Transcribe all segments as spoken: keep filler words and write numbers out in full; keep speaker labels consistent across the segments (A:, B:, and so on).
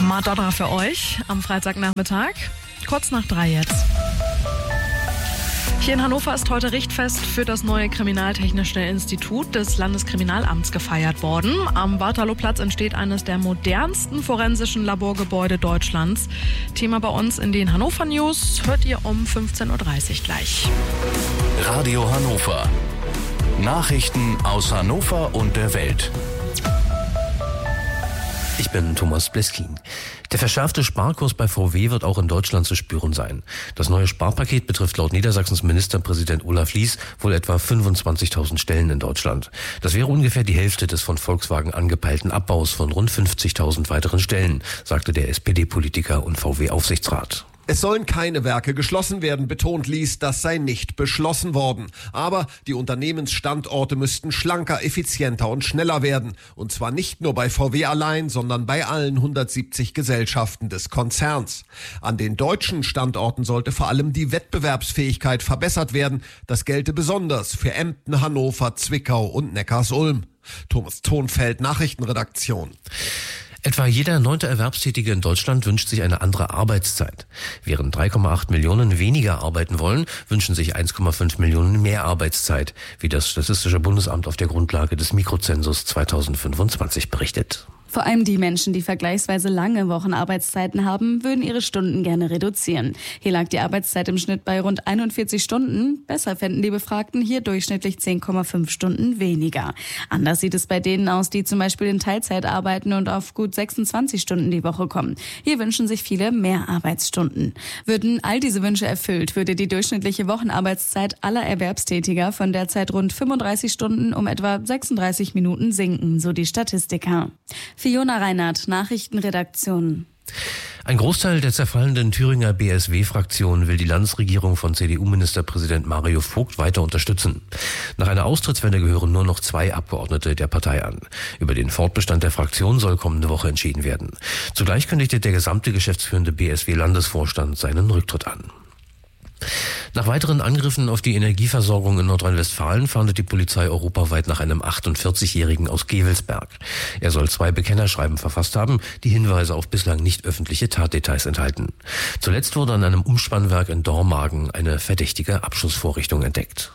A: Madonna für euch am Freitagnachmittag, kurz nach drei jetzt. Hier in Hannover ist heute Richtfest für das neue Kriminaltechnische Institut des Landeskriminalamts gefeiert worden. Am Waterlooplatz entsteht eines der modernsten forensischen Laborgebäude Deutschlands. Thema bei uns in den Hannover News hört ihr um fünfzehn Uhr dreißig gleich.
B: Radio Hannover. Nachrichten aus Hannover und der Welt.
C: Ich bin Thomas Bleskin. Der verschärfte Sparkurs bei V W wird auch in Deutschland zu spüren sein. Das neue Sparpaket betrifft laut Niedersachsens Ministerpräsident Olaf Lies wohl etwa fünfundzwanzigtausend Stellen in Deutschland. Das wäre ungefähr die Hälfte des von Volkswagen angepeilten Abbaus von rund fünfzigtausend weiteren Stellen, sagte der S P D-Politiker und V W-Aufsichtsrat.
D: Es sollen keine Werke geschlossen werden, betont Lies, das sei nicht beschlossen worden. Aber die Unternehmensstandorte müssten schlanker, effizienter und schneller werden. Und zwar nicht nur bei V W allein, sondern bei allen hundertsiebzig Gesellschaften des Konzerns. An den deutschen Standorten sollte vor allem die Wettbewerbsfähigkeit verbessert werden. Das gelte besonders für Emden, Hannover, Zwickau und Neckarsulm. Thomas Thonfeld, Nachrichtenredaktion.
C: Etwa jeder neunte Erwerbstätige in Deutschland wünscht sich eine andere Arbeitszeit. Während drei Komma acht Millionen weniger arbeiten wollen, wünschen sich eins Komma fünf Millionen mehr Arbeitszeit, wie das Statistische Bundesamt auf der Grundlage des Mikrozensus zweitausendfünfundzwanzig berichtet.
E: Vor allem die Menschen, die vergleichsweise lange Wochenarbeitszeiten haben, würden ihre Stunden gerne reduzieren. Hier lag die Arbeitszeit im Schnitt bei rund einundvierzig Stunden. Besser fänden die Befragten hier durchschnittlich zehn Komma fünf Stunden weniger. Anders sieht es bei denen aus, die zum Beispiel in Teilzeit arbeiten und auf gut sechsundzwanzig Stunden die Woche kommen. Hier wünschen sich viele mehr Arbeitsstunden. Würden all diese Wünsche erfüllt, würde die durchschnittliche Wochenarbeitszeit aller Erwerbstätiger von derzeit rund fünfunddreißig Stunden um etwa sechsunddreißig Minuten sinken, so die Statistiker. Fiona Reinhardt, Nachrichtenredaktion.
C: Ein Großteil der zerfallenden Thüringer B S W-Fraktion will die Landesregierung von C D U-Ministerpräsident Mario Vogt weiter unterstützen. Nach einer Austrittswende gehören nur noch zwei Abgeordnete der Partei an. Über den Fortbestand der Fraktion soll kommende Woche entschieden werden. Zugleich kündigte der gesamte geschäftsführende B S W-Landesvorstand seinen Rücktritt an. Nach weiteren Angriffen auf die Energieversorgung in Nordrhein-Westfalen fahndet die Polizei europaweit nach einem achtundvierzigjährigen aus Gevelsberg. Er soll zwei Bekennerschreiben verfasst haben, die Hinweise auf bislang nicht öffentliche Tatdetails enthalten. Zuletzt wurde an einem Umspannwerk in Dormagen eine verdächtige Abschussvorrichtung entdeckt.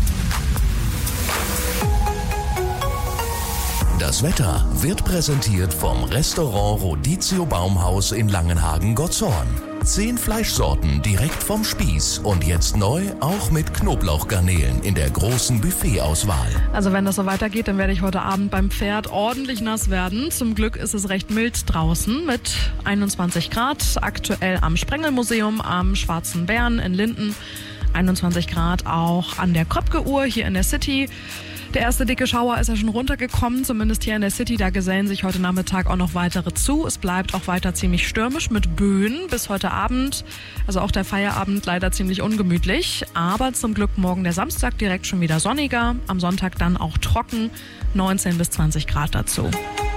B: Das Wetter wird präsentiert vom Restaurant Rodizio Baumhaus in Langenhagen-Gottshorn. Zehn Fleischsorten direkt vom Spieß und jetzt neu auch mit Knoblauchgarnelen in der großen Buffetauswahl.
A: Also wenn das so weitergeht, dann werde ich heute Abend beim Pferd ordentlich nass werden. Zum Glück ist es recht mild draußen mit einundzwanzig Grad. Aktuell am Sprengelmuseum am Schwarzen Bären in Linden. einundzwanzig Grad auch an der Kröpke-Uhr hier in der City. Der erste dicke Schauer ist ja schon runtergekommen, zumindest hier in der City. Da gesellen sich heute Nachmittag auch noch weitere zu. Es bleibt auch weiter ziemlich stürmisch mit Böen bis heute Abend. Also auch der Feierabend leider ziemlich ungemütlich. Aber zum Glück morgen der Samstag direkt schon wieder sonniger. Am Sonntag dann auch trocken, neunzehn bis zwanzig Grad dazu.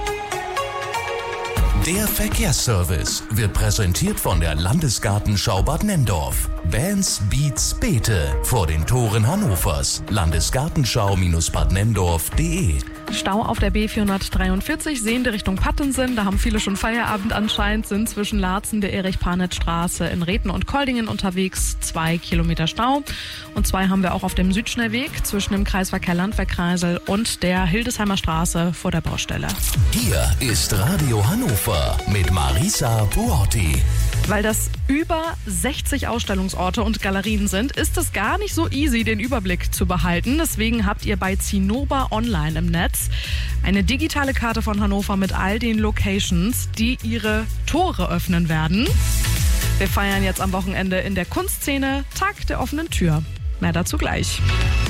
B: Der Verkehrsservice wird präsentiert von der Landesgartenschau Bad Nenndorf. Bands, Beats, Beete vor den Toren Hannovers. Landesgartenschau Bad Nenndorf punkt de.
A: Stau auf der B vierhundertdreiundvierzig, sehende Richtung Pattensen. Da haben viele schon Feierabend anscheinend, sind zwischen Laatzen, der Erich-Panitz-Straße in Rethnen und Koldingen unterwegs. Zwei Kilometer Stau. Und zwei haben wir auch auf dem Südschnellweg zwischen dem Kreisverkehr Landwehr-Kreisel und der Hildesheimer Straße vor der Baustelle.
B: Hier ist Radio Hannover mit Marisa Buotti.
A: Weil das über sechzig Ausstellungsorte und Galerien sind, ist es gar nicht so easy, den Überblick zu behalten. Deswegen habt ihr bei Zinnober Online im Netz eine digitale Karte von Hannover mit all den Locations, die ihre Tore öffnen werden. Wir feiern jetzt am Wochenende in der Kunstszene Tag der offenen Tür. Mehr dazu gleich.